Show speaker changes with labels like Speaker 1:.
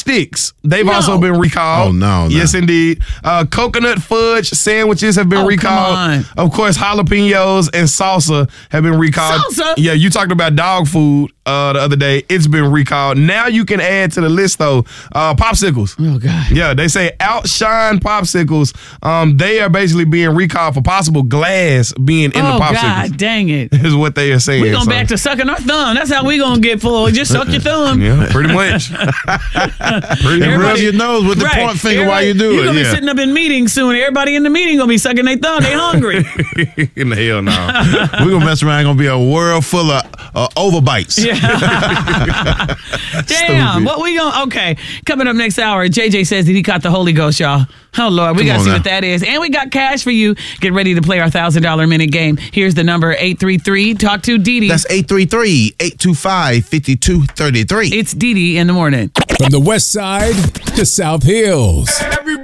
Speaker 1: sticks. They've also been recalled.
Speaker 2: Oh, no.
Speaker 1: Yes, indeed. Coconut fudge sandwiches have been recalled.
Speaker 3: Come on.
Speaker 1: Of course, jalapenos and salsa have been recalled.
Speaker 3: Salsa?
Speaker 1: Yeah, you talked about dog food the other day. It's been recalled. Now you can add to the list, though, popsicles.
Speaker 3: Oh, God.
Speaker 1: Yeah, they say outshine popsicles. They are basically being recalled for possible glass being in the popsicles.
Speaker 3: God dang it.
Speaker 1: Is what they are saying.
Speaker 3: We're going back to sucking our thumb. That's how we going to get full. Just suck your thumb.
Speaker 1: Yeah, pretty much.
Speaker 2: And rub your nose with the point finger while you do it.
Speaker 3: You're going to be sitting up in meetings soon. Everybody in the meeting going to be sucking their thumb. They hungry.
Speaker 1: In the hell no.
Speaker 2: We're going to mess around. Going to be a world full of overbites.
Speaker 3: Yeah. Damn. What we going to... Okay. Coming up next hour, JJ says that he caught the Holy Ghost, y'all. Oh, Lord. We got to see what that is. And we got cash for you. Get ready to play our $1,000 minute game. Here's the number 833. Talk to Didi.
Speaker 2: That's 833-825-5233.
Speaker 3: It's Didi in the morning.
Speaker 4: From the West Side to South Hills.